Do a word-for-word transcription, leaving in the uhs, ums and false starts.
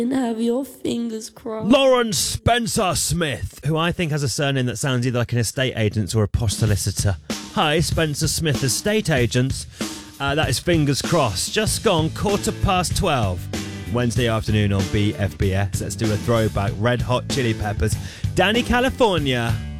And have your fingers crossed. Lawrence Spencer Smith, who I think has a surname that sounds either like an estate agent or a posh solicitor. Hi, Spencer Smith Estate Agents. Uh, that is fingers crossed. Just gone quarter past twelve. Wednesday afternoon on B F B S. Let's do a throwback. Red Hot Chili Peppers. Danny California.